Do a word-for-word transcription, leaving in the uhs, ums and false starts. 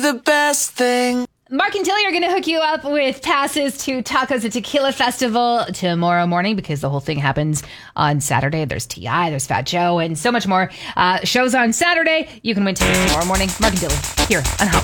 the best thing. Mark and Tilly are going to hook you up with passes to Tacos and Tequila Festival tomorrow morning because the whole thing happens on Saturday. There's T I, there's Fat Joe, and so much more. Uh, shows on Saturday. You can win tickets tomorrow morning. Mark and Tilly here on Hot